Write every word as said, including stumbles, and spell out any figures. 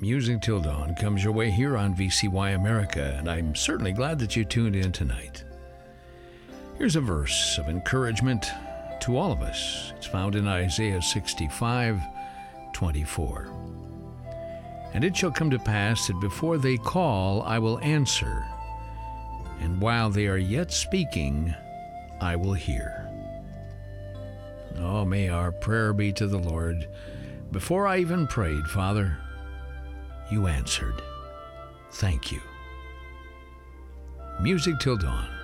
Music Till Dawn comes your way here on V C Y America, and I'm certainly glad that you tuned in tonight. Here's a verse of encouragement to all of us. It's found in Isaiah sixty-five twenty-four. And it shall come to pass that before they call, I will answer, and while they are yet speaking, I will hear. Oh, may our prayer be to the Lord. Before I even prayed, Father, you answered. Thank you. Music Till Dawn.